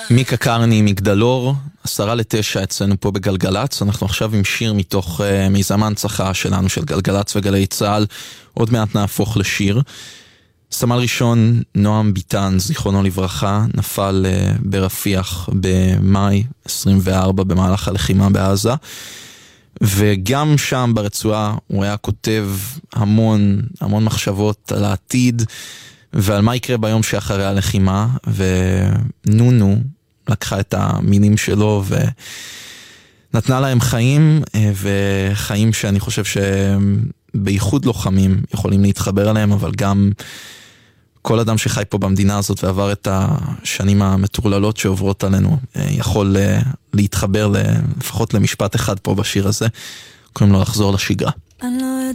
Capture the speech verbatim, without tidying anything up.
מיקה קרני מגדלור, עשרה לתשע אצלנו פה בגלגלץ. אנחנו עכשיו עם שיר מתוך uh, מיזם ההנצחה שלנו של גלגלץ וגלי צהל. עוד מעט נהפוך לשיר. סמל ראשון נועם ביטן, זיכרונו לברכה, נפל uh, ברפיח במאי עשרים וארבע במהלך הלחימה בעזה, וגם שם ברצועה הוא היה כותב המון המון מחשבות על העתיד ועל מה יקרה ביום שאחרי הלחימה. ונונו לקחה את המינים שלו ונתנה להם חיים, וחיים שאני חושב שבייחוד לוחמים יכולים להתחבר עליהם, אבל גם כל אדם שחי פה במדינה הזאת ועבר את השנים המטורללות שעוברות עלינו יכול להתחבר לפחות למשפט אחד פה בשיר הזה, קוראים לו לחזור לשגרה. אני לא